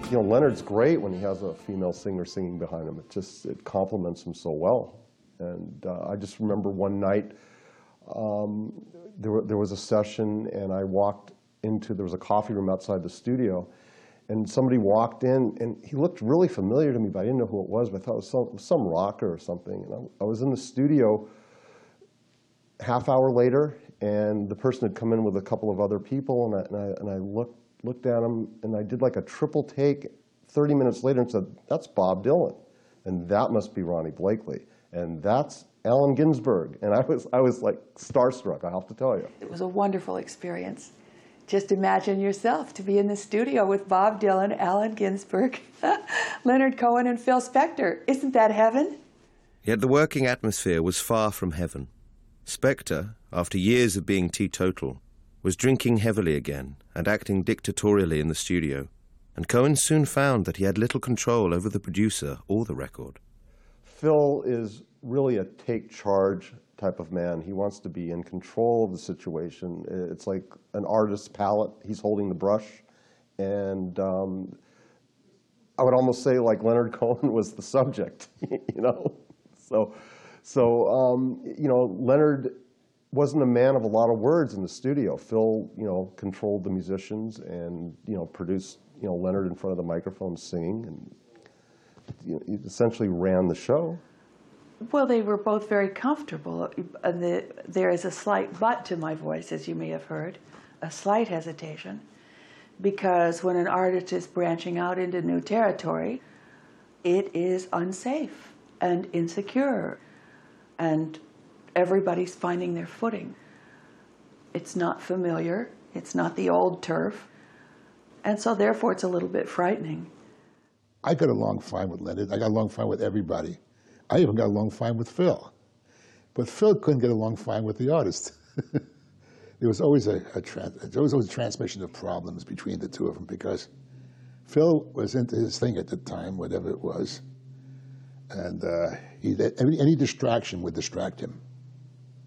You know, Leonard's great when he has a female singer singing behind him. It complements him so well. And I just remember one night, there was a session, and I walked into, there was a coffee room outside the studio, and somebody walked in, and he looked really familiar to me, but I didn't know who it was, but I thought it was some rocker or something. And I was in the studio half hour later, and the person had come in with a couple of other people, and I looked at him, and I did like a triple take 30 minutes later and said, "That's Bob Dylan, and that must be Ronnie Blakely, and that's Allen Ginsberg." And I was like starstruck, I have to tell you. It was a wonderful experience. Just imagine yourself to be in the studio with Bob Dylan, Allen Ginsberg, Leonard Cohen, and Phil Spector. Isn't that heaven? Yet the working atmosphere was far from heaven. Spector, after years of being teetotal, was drinking heavily again and acting dictatorially in the studio, and Cohen soon found that he had little control over the producer or the record. Phil is really a take charge type of man. He wants to be in control of the situation. It's like an artist's palette. He's holding the brush. And I would almost say like Leonard Cohen was the subject, you know? So you know, Leonard wasn't a man of a lot of words in the studio. Phil, you know, controlled the musicians and, you know, produced, you know, Leonard in front of the microphone singing, and you know, he essentially ran the show. Well, they were both very comfortable. There is a slight but to my voice, as you may have heard, a slight hesitation, because when an artist is branching out into new territory, it is unsafe and insecure, and everybody's finding their footing. It's not familiar. It's not the old turf. And so therefore it's a little bit frightening. I got along fine with Leonard. I got along fine with everybody. I even got along fine with Phil. But Phil couldn't get along fine with the artist. There was always a transmission of problems between the two of them, because Phil was into his thing at the time, whatever it was. And any distraction would distract him.